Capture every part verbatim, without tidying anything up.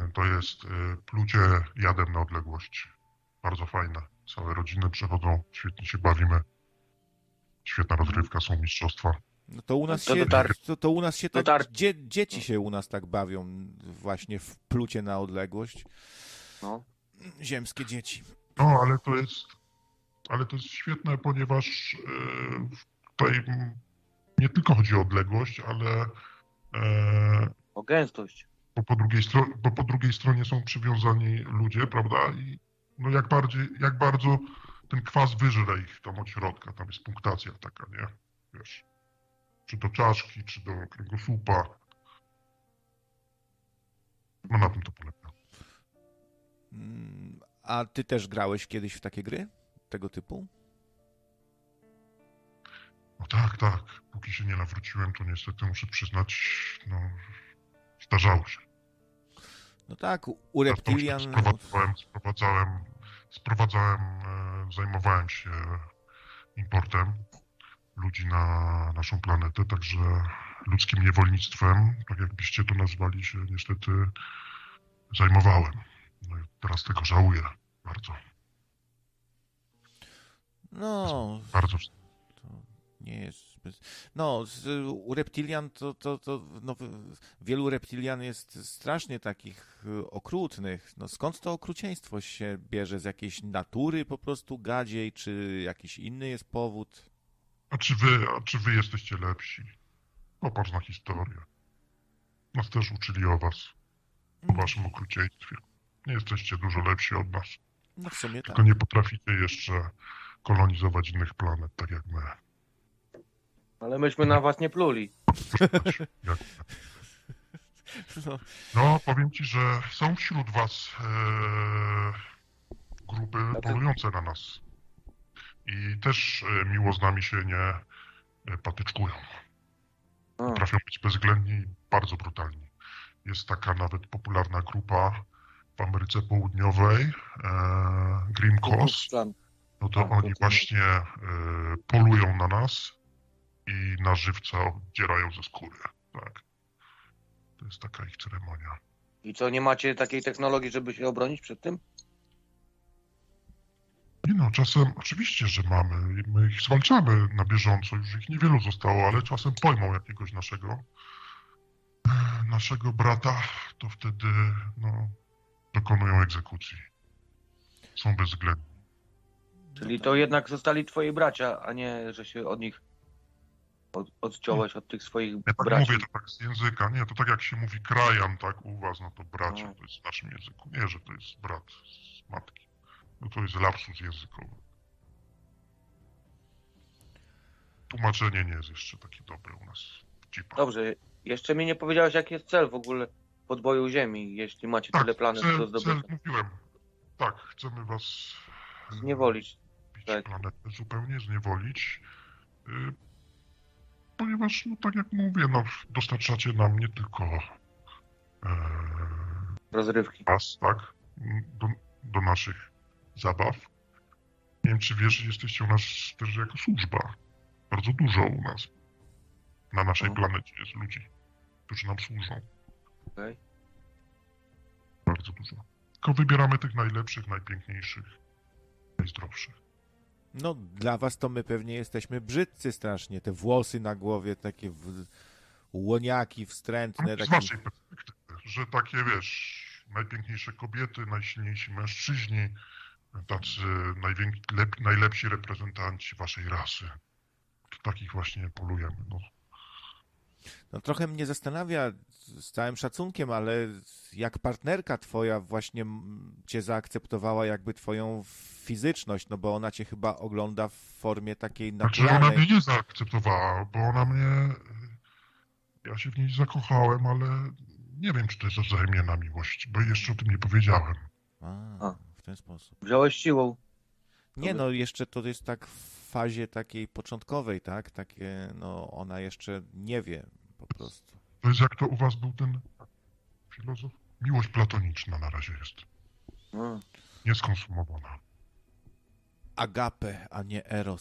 To jest plucie jadem na odległość. Bardzo fajne. Całe rodziny przychodzą, świetnie się bawimy. Świetna rozrywka, są mistrzostwa. No to u nas To się, dotar- to, to u nas się tak, dotar- dzie, dzieci się u nas tak bawią właśnie w plucie na odległość. No. Ziemskie dzieci. No, ale to jest, ale to jest świetne, ponieważ e, tutaj nie tylko chodzi o odległość, ale e, O gęstość. bo, po drugiej stro- bo po drugiej stronie są przywiązani ludzie, prawda? I no jak bardziej, jak bardzo ten kwas wyżre ich tam od środka, tam jest punktacja taka, nie? Wiesz, czy do czaszki, czy do kręgosłupa. No na tym to polega. Mm, A ty też grałeś kiedyś w takie gry tego typu? No tak, tak. Póki się nie nawróciłem, to niestety muszę przyznać, no zdarzało się. No tak, u Reptilian... Sprowadzałem, sprowadzałem, sprowadzałem, e, zajmowałem się importem ludzi na naszą planetę, także ludzkim niewolnictwem, tak jakbyście to nazwali, się niestety zajmowałem. No i teraz tego żałuję bardzo. No... Bardzo. To nie jest... Bez... No, z, u Reptilian to... to, to no, wielu Reptilian jest strasznie takich okrutnych. No skąd to okrucieństwo się bierze? Z jakiejś natury po prostu gadziej, czy jakiś inny jest powód? A czy wy, a czy wy jesteście lepsi? Popatrz na historię. Nas też uczyli o was, o waszym okrucieństwie. Nie jesteście dużo lepsi od nas. No w sumie Tylko tak. nie potraficie jeszcze kolonizować innych planet, tak jak my. Ale myśmy na was nie pluli. Jak... No, No, powiem ci, że są wśród was e, grupy polujące na nas. I też e, miło z nami się nie e, patyczkują. A, Potrafią być bezwzględni i bardzo brutalni. Jest taka nawet popularna grupa w Ameryce Południowej, e, Green Cross. plan. No to Tak, oni to- właśnie e, polują na nas i na żywca oddzierają ze skóry. Tak. To jest taka ich ceremonia. I co, nie macie takiej technologii, żeby się obronić przed tym? Nie no, czasem oczywiście, że mamy. My ich zwalczamy na bieżąco, już ich niewielu zostało, ale czasem pojmą jakiegoś naszego naszego brata, to wtedy no, dokonują egzekucji. Są bezwzględni. Czyli to jednak zostali twoi bracia, a nie, że się od nich od, odciąłeś od tych swoich Ja tak braci. mówię to tak z języka, nie, to tak jak się mówi krajan, tak u was, no to bracia, No. to jest w naszym języku. Nie, że to jest brat z matki. No to jest lapsus językowy. Tłumaczenie nie jest jeszcze takie dobre u nas w Jeepach. Dobrze, jeszcze mi nie powiedziałeś, jaki jest cel w ogóle podboju Ziemi, jeśli macie Tak, tyle planet cel, do zdobycia. cel, mówiłem. Tak, chcemy was e, Zniewolić. bić tak. planetę, zupełnie zniewolić, y, ponieważ, no tak jak mówię, no dostarczacie nam nie tylko e, Rozrywki. was, tak, do, do naszych zabaw. Nie wiem, czy wiesz, że jesteście u nas też jako służba. Bardzo dużo u nas. Na naszej Mhm. planecie jest ludzi, którzy nam służą. Okej. Bardzo dużo. Tylko wybieramy tych najlepszych, najpiękniejszych, najzdrowszych. no dla was to my pewnie jesteśmy brzydcy strasznie. Te włosy na głowie, takie w... łoniaki wstrętne. Z Takie... waszej perspektywy, że takie, wiesz, najpiękniejsze kobiety, najsilniejsi mężczyźni, tacy najwięk- lep- najlepsi reprezentanci waszej rasy. To takich właśnie polujemy. No. No trochę mnie zastanawia, z całym szacunkiem, ale jak partnerka twoja właśnie m, cię zaakceptowała jakby twoją fizyczność, no bo ona cię chyba ogląda w formie takiej Znaczy, ona naturalnej. mnie nie zaakceptowała, bo ona mnie... Ja się w niej zakochałem, ale nie wiem, czy to jest wzajemna miłość, bo jeszcze o tym nie powiedziałem. A, A. w ten sposób. Wziąłeś siłą. Nie, no jeszcze to jest tak w fazie takiej początkowej, tak? Takie, no ona jeszcze nie wie po prostu. To jest jak to u was był ten filozof? Miłość platoniczna na razie jest. No. Nieskonsumowana. Agape, a nie eros.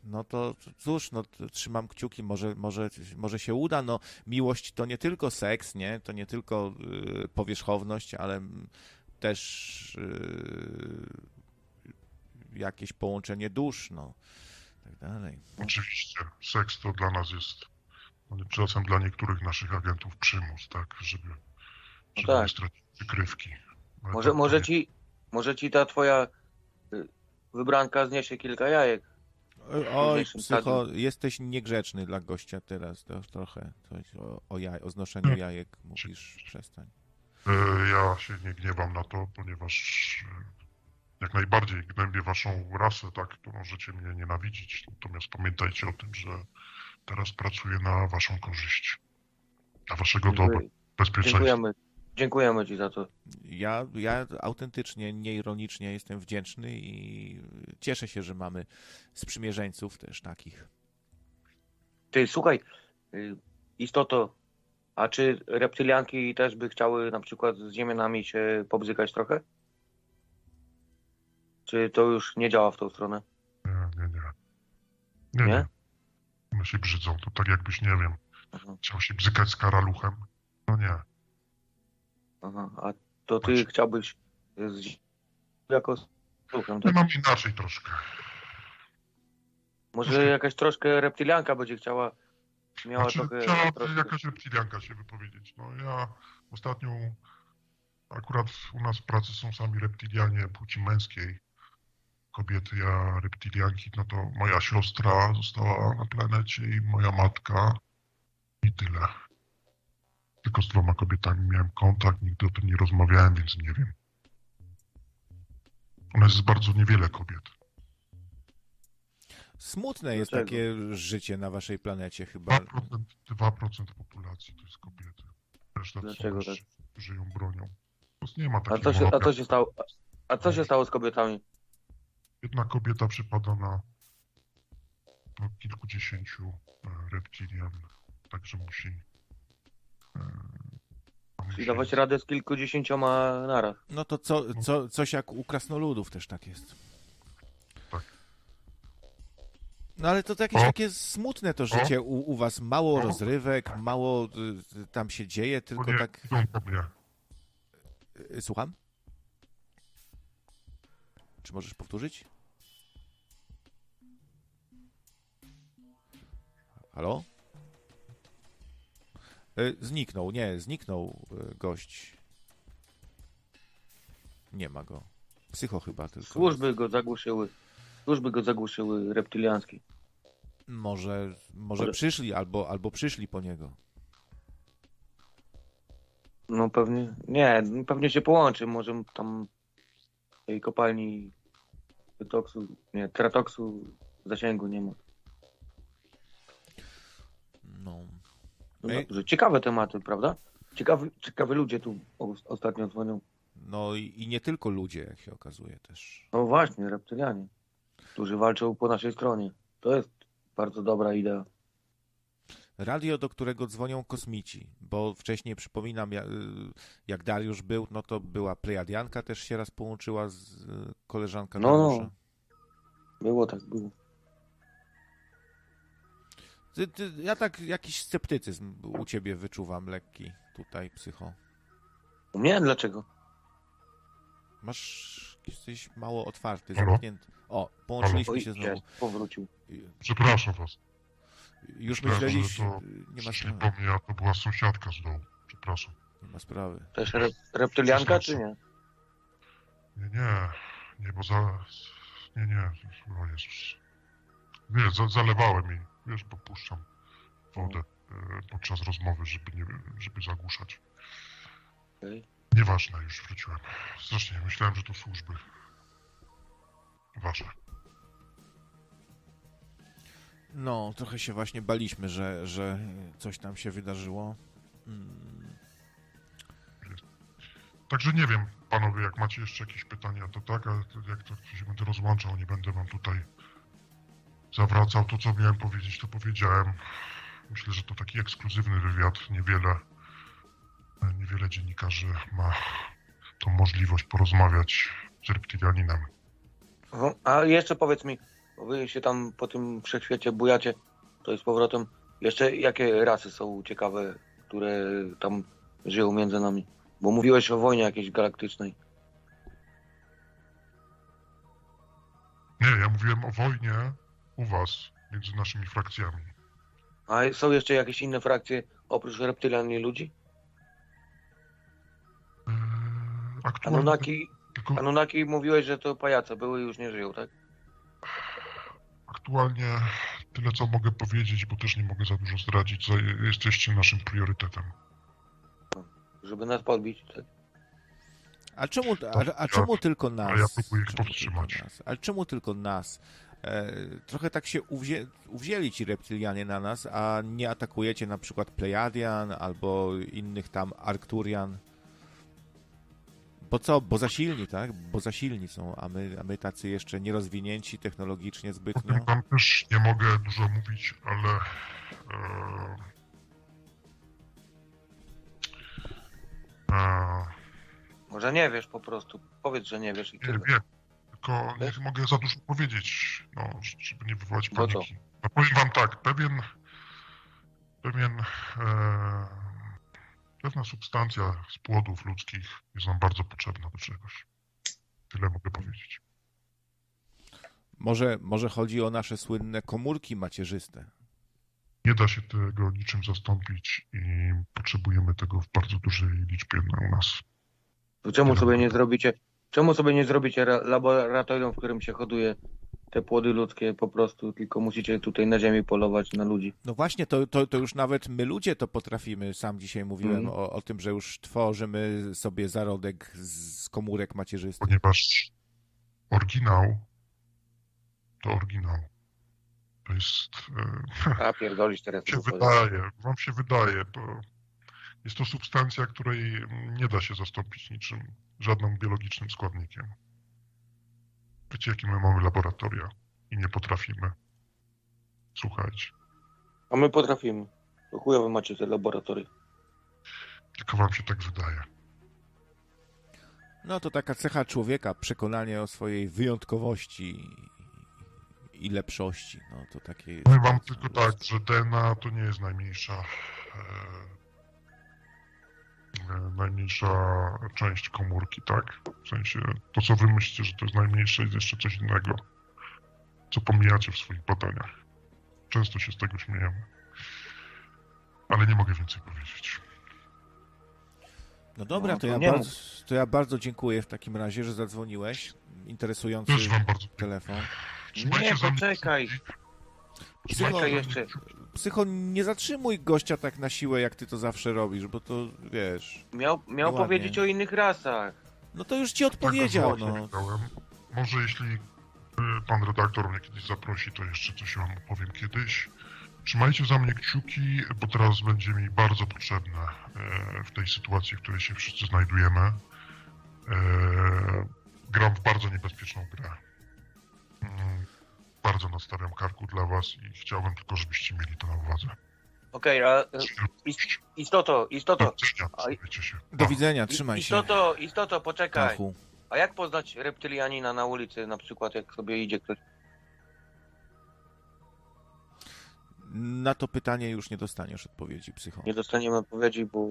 No to cóż, no to trzymam kciuki, może, może, może się uda. No, miłość to nie tylko seks, nie? To nie tylko y, powierzchowność, ale też y, jakieś połączenie dusz, no, tak dalej. Oczywiście, seks to dla nas jest, no, czasem dla niektórych naszych agentów przymus, tak, żeby, żeby tak. nie stracić przykrywki. Ale Może, tak, może, nie- ci, może ci ta twoja y, wybranka zniesie kilka jajek. Oj, późniejszym psycho, jesteś niegrzeczny dla gościa teraz, to trochę coś o, o, jaj, o znoszeniu jajek mówisz, przestań. E, Ja się nie gniewam na to, ponieważ e, jak najbardziej gnębię waszą rasę, tak, to możecie mnie nienawidzić. Natomiast pamiętajcie o tym, że teraz pracuję na waszą korzyść, na waszego dobra, Dziękuję- bezpieczeństwa. Dziękujemy. Dziękujemy ci za to. Ja, ja autentycznie, nieironicznie jestem wdzięczny i cieszę się, że mamy sprzymierzeńców też takich. Ty, słuchaj, y, istoto, a czy reptylianki też by chciały na przykład z ziemianami się pobzykać trochę? Czy to już nie działa w tą stronę? Nie, nie, nie. Nie, Nie? nie. One się brzydzą. To tak jakbyś, nie wiem, Aha, chciał się bzykać z karaluchem. No nie. aha. A to ty chciałbyś z jako z duchem, My tak? mam inaczej troszkę. Może jakaś troszkę reptylianka będzie chciała, miała Znaczy, trochę... chciała troszkę... jakaś reptilianka się wypowiedzieć. No ja ostatnio, akurat u nas w pracy są sami reptilianie płci męskiej. Kobiety, ja reptilianki, no to moja siostra została na planecie i moja matka i tyle. Tylko z dwoma kobietami miałem kontakt, nigdy o tym nie rozmawiałem, więc nie wiem. U nas jest bardzo niewiele kobiet. Smutne jest Dlaczego? takie życie na waszej planecie chyba. dwa procent, dwa procent populacji to jest kobiety. Reszta to są Dlaczego tak? mężczyźni, którzy ją bronią. Po prostu nie ma A takiej co się, a co monogamii. się stało? A co się stało z kobietami? Jedna kobieta przypada na, na kilkudziesięciu e, reptilian, także musi... E, musi I dawać radę z kilkudziesięcioma naraz. No to co, co, coś jak u krasnoludów też tak jest. Tak. No ale to jakieś O. takie smutne to życie u, u was. Mało O. rozrywek, mało y, y, tam się dzieje, To tylko nie tak... idą po mnie. Y, Słucham? Czy możesz powtórzyć? Halo? Y, Zniknął, nie, zniknął y, gość. Nie ma go. Psycho chyba tylko. Służby go zagłuszyły. Służby go zagłuszyły reptyliańskie. Może, może Ale- przyszli, albo, albo przyszli po niego. No pewnie, nie, pewnie się połączy. Może tam w tej kopalni toksu, nie, teratoksu zasięgu nie ma. No. No Ej. dobrze, ciekawe tematy, prawda? Ciekawi, ciekawi ludzie tu o- ostatnio dzwonią. No i, i nie tylko ludzie, jak się okazuje też. No właśnie, reptylianie, którzy walczą po naszej stronie. To jest bardzo dobra idea. Radio, do którego dzwonią kosmici, bo wcześniej przypominam, ja- jak Dariusz był, no to była Plejadianka, też się raz połączyła z y, koleżanka No, no. Dariusza. Było tak, było. Ty, ty, ja tak jakiś sceptycyzm u ciebie wyczuwam, lekki tutaj, psycho. U mnie? Dlaczego? Masz, jesteś mało otwarty, Halo? zamknięty. O, połączyliśmy Oj, się znowu. jest, powrócił. Przepraszam was. Już Myślałem, że myśleliśmy, to nie ma Przyszli sprawy. po mnie, a to była sąsiadka z dołu. Przepraszam. Nie ma sprawy. Też re, reptylianka, czy nie? Nie, nie, nie, bo za... Nie, nie, o Jezus. Nie, za, zalewałem jej, wiesz, bo puszczam wodę e, podczas rozmowy, żeby nie, żeby zagłuszać. Okej. Nieważne, już wróciłem. Strasznie, myślałem, że to służby wasze. No, trochę się właśnie baliśmy, że, że coś tam się wydarzyło. Mm. Także nie wiem, panowie, jak macie jeszcze jakieś pytania, to tak, ale to jak to się będę rozłączał, nie będę wam tutaj zawracał. To, co miałem powiedzieć, to powiedziałem. Myślę, że to taki ekskluzywny wywiad. Niewiele, niewiele dziennikarzy ma tą możliwość porozmawiać z reptilianinem. Mhm. A jeszcze powiedz mi, Bo wy się tam po tym wszechświecie bujacie, to jest z powrotem. Jeszcze jakie rasy są ciekawe, które tam żyją między nami? Bo mówiłeś o wojnie jakiejś galaktycznej. Nie, ja mówiłem o wojnie u was, między naszymi frakcjami. A są jeszcze jakieś inne frakcje oprócz reptylian i ludzi? Eee, aktualnie... Anunnaki, Tylko Anunnaki mówiłeś, że to pajace były i już nie żyją, tak? aktualnie tyle, co mogę powiedzieć, bo też nie mogę za dużo zdradzić, że jesteście naszym priorytetem. Żeby nas podbić, tak? A czemu, a, a czemu tylko nas? A ja próbuję ich Czemu powstrzymać. tylko nas? Ale czemu tylko nas? E, trochę tak się uwzię, uwzięli ci reptylianie na nas, a nie atakujecie na przykład Plejadian albo innych tam Arkturian. Bo co? Bo za silni, tak? Bo za silni są, a my, a my tacy jeszcze nierozwinięci technologicznie zbytnio. Wam też nie mogę dużo mówić, ale e, e, Może nie wiesz po prostu. Powiedz, że nie wiesz i nie tyle. wiem, tylko nie Wiesz? mogę za dużo powiedzieć, no, żeby nie wywołać No to. paniki. No, powiem wam tak, pewien, pewien, e, pewna substancja z płodów ludzkich jest nam bardzo potrzebna do czegoś. Tyle mogę powiedzieć. Może, może chodzi o nasze słynne komórki macierzyste. Nie da się tego niczym zastąpić i potrzebujemy tego w bardzo dużej liczbie u nas. To czemu sobie nie zrobicie, czemu sobie nie zrobicie ra- laboratorium, w którym się hoduje te płody ludzkie po prostu, tylko musicie tutaj na ziemi polować na ludzi. No właśnie, to, to, to już nawet my ludzie to potrafimy. Sam dzisiaj mówiłem Mhm. o, o tym, że już tworzymy sobie zarodek z komórek macierzystych. Ponieważ oryginał to oryginał. To jest... E, A pierdolisz teraz. się tylko wydaje, wam się wydaje, bo jest to substancja, której nie da się zastąpić niczym, żadnym biologicznym składnikiem. Wiecie, jakie my mamy laboratoria i nie potrafimy. Słuchajcie, A my potrafimy. To chujowe macie te laboratoria. tylko wam się tak wydaje. No to taka cecha człowieka, przekonanie o swojej wyjątkowości i lepszości. No to takie jest. Powiem wam tylko tak, że D N A to nie jest najmniejsza e, e, najmniejsza część komórki, tak? W sensie to, co wy myślicie, że to jest najmniejsze, jest jeszcze coś innego, co pomijacie w swoich badaniach. Często się z tego śmiejemy. Ale nie mogę więcej powiedzieć. No dobra, No, to, to ja nie bardzo, to ja bardzo dziękuję w takim razie, że zadzwoniłeś. Interesujący Też wam bardzo telefon. Trzymajcie Nie, za mnie poczekaj. kciuki. Psycho, Czekaj jeszcze. Psycho, nie zatrzymuj gościa tak na siłę, jak ty to zawsze robisz, bo to wiesz. Miał, miał Ładnie. powiedzieć o innych rasach. No to już ci odpowiedział, Tak, no. powiedziałem. Może jeśli y, pan redaktor mnie kiedyś zaprosi, to jeszcze coś wam opowiem kiedyś. Trzymajcie za mnie kciuki, bo teraz będzie mi bardzo potrzebne e, w tej sytuacji, w której się wszyscy znajdujemy. E, gram w bardzo niebezpieczną grę. Mm, bardzo nastawiam karku dla was i chciałbym tylko, żebyście mieli to na uwadze. Okej, a e, ist- istoto, Do istoto. widzenia, A- trzymajcie się. Do Pa. widzenia, trzymaj się. Istoto, istoto, poczekaj. Tachu. A jak poznać reptylianina na ulicy, na przykład jak sobie idzie ktoś? Na to pytanie już nie dostaniesz odpowiedzi, Psycho. Nie dostaniemy odpowiedzi, bo...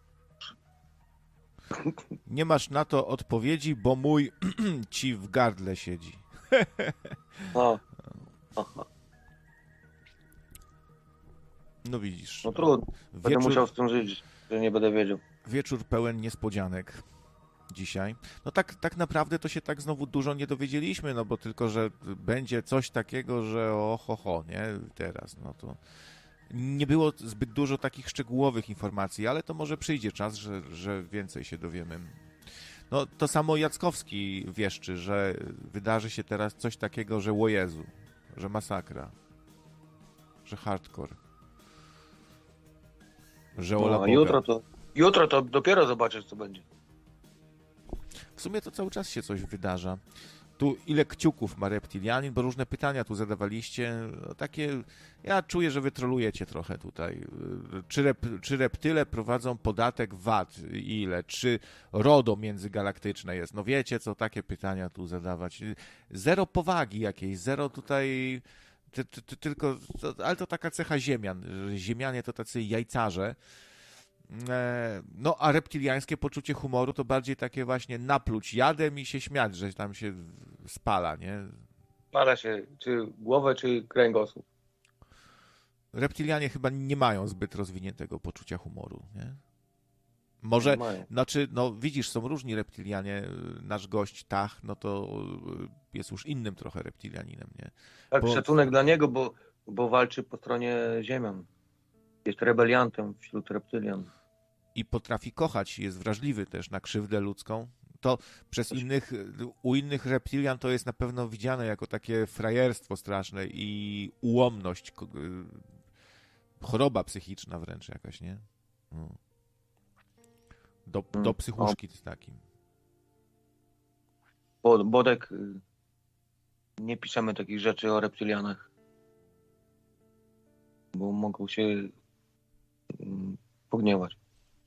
Nie masz na to odpowiedzi, bo mój ci w gardle siedzi. No. Aha. No widzisz. No trudno. Będę Wieczór, musiał z tym żyć, że nie będę wiedział. wieczór pełen niespodzianek dzisiaj. No tak, tak naprawdę to się tak znowu dużo nie dowiedzieliśmy, no bo tylko, że będzie coś takiego, że oho, ho, nie? Teraz, no to nie było zbyt dużo takich szczegółowych informacji, ale to może przyjdzie czas, że, że więcej się dowiemy. No to samo Jackowski wieszczy, że wydarzy się teraz coś takiego, że o Jezu, że masakra, że hardcore, że ola No, a Boga. jutro to, jutro to dopiero zobaczysz, co będzie. W sumie to cały czas się coś wydarza. Tu ile kciuków ma reptilianin, bo różne pytania tu zadawaliście. No, takie, ja czuję, że wy trolujecie trochę tutaj. Czy, rep, czy reptyle prowadzą podatek V A T? Ile? Czy RODO międzygalaktyczne jest? No wiecie co, takie pytania tu zadawać. Zero powagi jakiejś, zero tutaj... Ty, ty, ty, tylko, to, ale to taka cecha ziemian. Że ziemianie to tacy jajcarze. No, a reptiliańskie poczucie humoru to bardziej takie właśnie napluć jadem i się śmiać, że tam się spala, nie? Spala się czy głowę, czy kręgosłup. Reptilianie chyba nie mają zbyt rozwiniętego poczucia humoru, nie? Może, znaczy, no widzisz, są różni reptilianie. Nasz gość Tach, no to jest już innym trochę reptilianinem, nie? Tak, bo... szacunek dla niego, bo, bo walczy po stronie ziemian. Jest rebeliantem wśród reptylian. I potrafi kochać, jest wrażliwy też na krzywdę ludzką. To przez innych, u innych reptilian to jest na pewno widziane jako takie frajerstwo straszne i ułomność, choroba psychiczna wręcz jakaś, nie? Do, do psychuszki z takim. Bodek, nie piszemy takich rzeczy o reptylianach, bo mogą się pogniewać.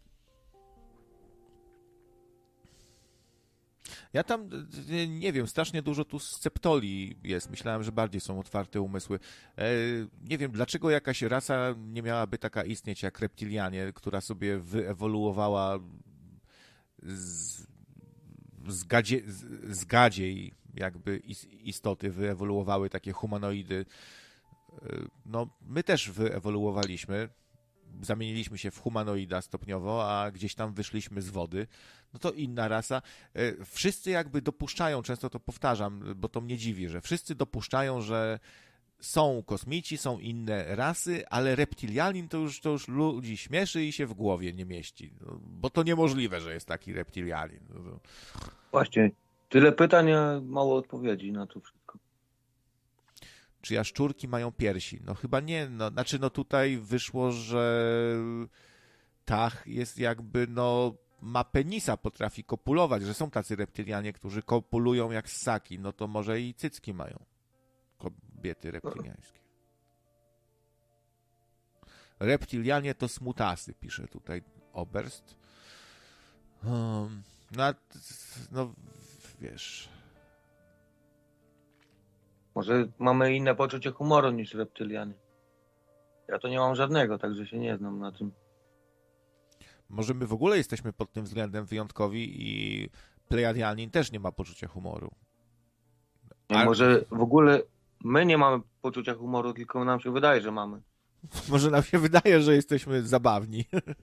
Ja tam, nie wiem, strasznie dużo tu sceptoli jest. Myślałem, że bardziej są otwarte umysły. Nie wiem, dlaczego jakaś rasa nie miałaby taka istnieć jak reptilianie, która sobie wyewoluowała z, z, gadzie, z gadziej jakby istoty, wyewoluowały takie humanoidy. No, my też wyewoluowaliśmy. Zamieniliśmy się w humanoida stopniowo, a gdzieś tam wyszliśmy z wody, no to inna rasa. Wszyscy jakby dopuszczają, często to powtarzam, bo to mnie dziwi, że wszyscy dopuszczają, że są kosmici, są inne rasy, ale reptilianin to już, to już ludzi śmieszy i się w głowie nie mieści, no, bo to niemożliwe, że jest taki reptilianin. No to... Właśnie, tyle pytań, a mało odpowiedzi na to wszystko. Czy jaszczurki mają piersi? No chyba nie. No, znaczy, no tutaj wyszło, że Tach jest jakby, no ma penisa, potrafi kopulować, że są tacy reptylianie, którzy kopulują jak ssaki. No to może i cycki mają kobiety reptyliańskie. Reptilianie to smutasy, pisze tutaj Oberst. Um, no, no wiesz... Może mamy inne poczucie humoru niż reptylianie. Ja to nie mam żadnego, także się nie znam na tym. Może my w ogóle jesteśmy pod tym względem wyjątkowi i Plejadianin też nie ma poczucia humoru. Ale... Może w ogóle my nie mamy poczucia humoru, tylko nam się wydaje, że mamy. Może nam się wydaje, że jesteśmy zabawni.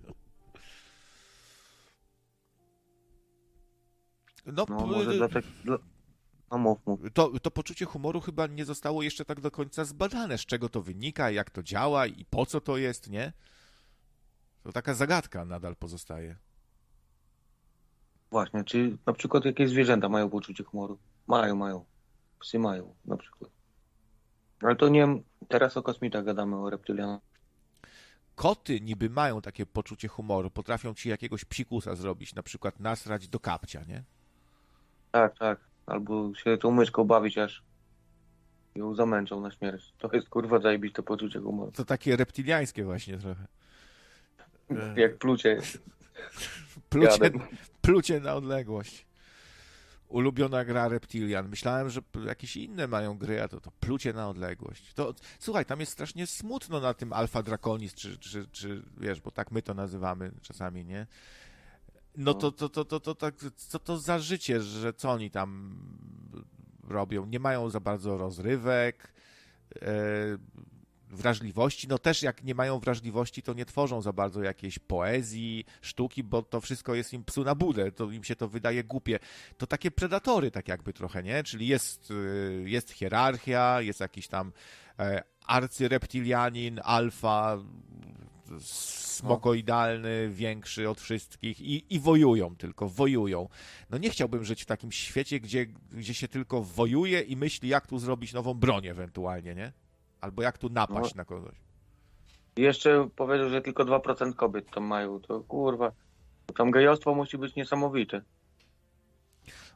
No, no może dlatego... Dla... No, mów, mów. To, to poczucie humoru chyba nie zostało jeszcze tak do końca zbadane. Z czego to wynika, jak to działa i po co to jest, nie? To taka zagadka nadal pozostaje. Właśnie, czy na przykład jakieś zwierzęta mają poczucie humoru? Mają, mają. Psy mają, na przykład. Ale to nie... Teraz o kosmitach gadamy, o reptylianach. Koty niby mają takie poczucie humoru. Potrafią ci jakiegoś psikusa zrobić, na przykład nasrać do kapcia, nie? Tak, tak. Albo się tą myszką bawić, aż ją zamęczą na śmierć. To jest kurwa zajebiste poczucie humoru. To takie reptiliańskie właśnie trochę. Jak plucie. plucie, plucie na odległość. Ulubiona gra Reptilian. Myślałem, że jakieś inne mają gry, a to, to plucie na odległość. To, słuchaj, tam jest strasznie smutno na tym Alpha Draconis, czy, czy, czy wiesz, bo tak my to nazywamy czasami, nie? No to, to, to, to, to, tak, co to za życie, że co oni tam robią? Nie mają za bardzo rozrywek, e, wrażliwości. No też jak nie mają wrażliwości, to nie tworzą za bardzo jakiejś poezji, sztuki, bo to wszystko jest im psu na budę, to im się to wydaje głupie. To takie predatory tak jakby trochę, nie? Czyli jest, jest hierarchia, jest jakiś tam e, arcyreptilianin, alfa, smokoidalny, większy od wszystkich i, i wojują tylko, wojują. No nie chciałbym żyć w takim świecie, gdzie, gdzie się tylko wojuje i myśli, jak tu zrobić nową broń ewentualnie, nie? Albo jak tu napaść no. na kogoś. Jeszcze powiedział, że tylko dwa procent kobiet tam mają. To kurwa, tam gejostwo musi być niesamowite.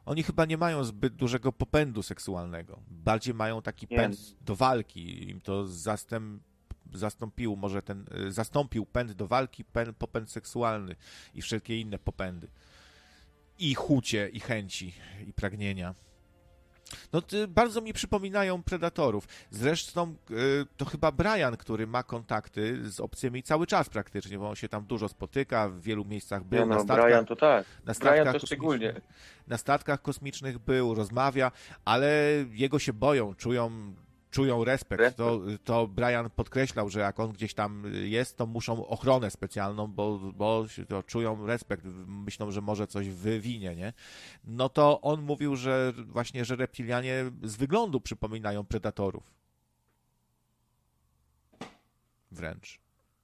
Oni chyba nie mają zbyt dużego popędu seksualnego. Bardziej mają taki Nie. pęd do walki. Im to zastęp, zastąpił może ten, zastąpił pęd do walki, pęd, popęd seksualny i wszelkie inne popędy. I chucie, i chęci, i pragnienia. No to bardzo mi przypominają predatorów. Zresztą y, to chyba Brian, który ma kontakty z obcymi cały czas praktycznie, bo on się tam dużo spotyka, w wielu miejscach był. Nie, na no, statkach, Brian to tak. na Brian statkach to szczególnie. kosmicznych, na statkach kosmicznych był, rozmawia, ale jego się boją, czują, czują respekt. Respekt. To, to Brian podkreślał, że jak on gdzieś tam jest, to muszą ochronę specjalną, bo, bo to czują respekt, myślą, że może coś wywinie, nie? No to on mówił, że właśnie, że reptilianie z wyglądu przypominają predatorów. Wręcz.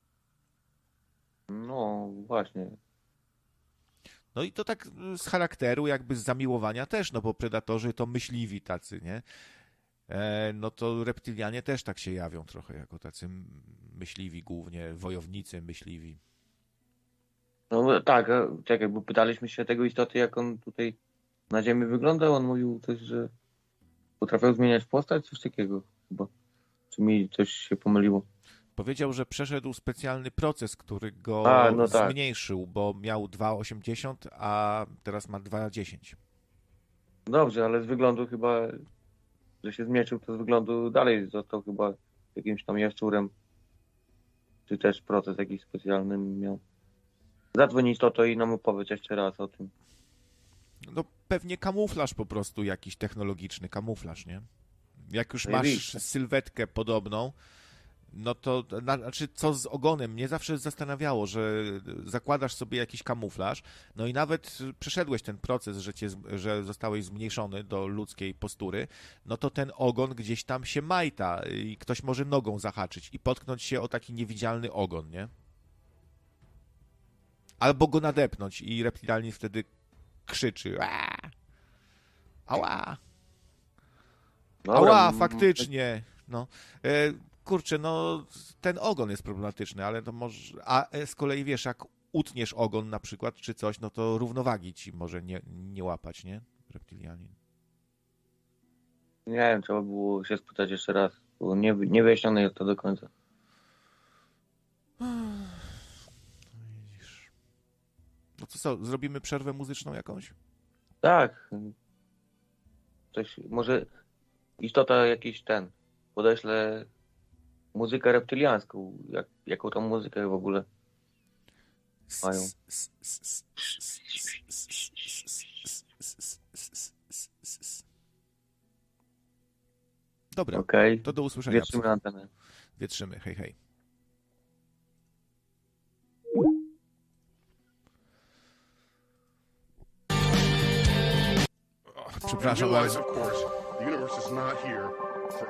No właśnie. No i to tak z charakteru, jakby z zamiłowania też, no bo predatorzy to myśliwi tacy, nie? E, no to reptilianie też tak się jawią trochę, jako tacy myśliwi głównie, wojownicy myśliwi. No tak, a czekaj, bo pytaliśmy się tego istoty, jak on tutaj na Ziemi wyglądał. On mówił coś, że potrafił zmieniać postać, coś takiego chyba. Czy mi coś się pomyliło? Powiedział, że przeszedł specjalny proces, który go A, no tak. zmniejszył, bo miał dwa osiemdziesiąt, a teraz ma dwa dziesięć. Dobrze, ale z wyglądu chyba, że się zmniejszył, to z wyglądu dalej został chyba jakimś tam jaszczurem. Czy też proces jakiś specjalny miał. Zadzwonić to, to i nam opowiedz jeszcze raz o tym. No pewnie kamuflaż po prostu jakiś technologiczny, kamuflaż, nie? Jak już masz Zajebiście. sylwetkę podobną, no to, na, znaczy co z ogonem? Mnie zawsze zastanawiało, że zakładasz sobie jakiś kamuflaż, no i nawet przeszedłeś ten proces, że, cię, że zostałeś zmniejszony do ludzkiej postury, no to ten ogon gdzieś tam się majta i ktoś może nogą zahaczyć i potknąć się o taki niewidzialny ogon, nie? Albo go nadepnąć i reptilianin wtedy krzyczy. Ała! Ała! Dobra, Ała, m- faktycznie. No. E, kurczę, no ten ogon jest problematyczny, ale to może... A z kolei wiesz, jak utniesz ogon na przykład, czy coś, no to równowagi ci może nie, nie łapać, nie? Reptilianin. Nie wiem, trzeba było się spytać jeszcze raz, bo nie, nie wyjaśnione jest to do końca. No widzisz. No to co, zrobimy przerwę muzyczną jakąś? Tak. Coś, może istota jakiś ten, podeślę muzykę reptyliańską, jak, jaką tam muzykę w ogóle mają. Dobra, Okej, to do usłyszenia. wietrzymy antenę. Wietrzymy, hej, hej. O, przepraszam Realize, bardzo. of course, the universe is not here